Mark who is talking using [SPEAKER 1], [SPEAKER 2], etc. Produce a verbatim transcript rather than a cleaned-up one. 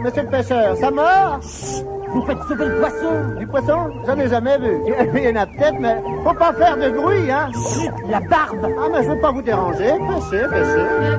[SPEAKER 1] monsieur le pêcheur, ça mord?
[SPEAKER 2] Vous faites sauver le poisson.
[SPEAKER 1] Du poisson? J'en ai jamais vu. Il y en a peut-être, mais faut pas faire de bruit, hein?
[SPEAKER 2] Chut, la barbe.
[SPEAKER 1] Ah, mais je veux pas vous déranger. Pêchez, pêchez.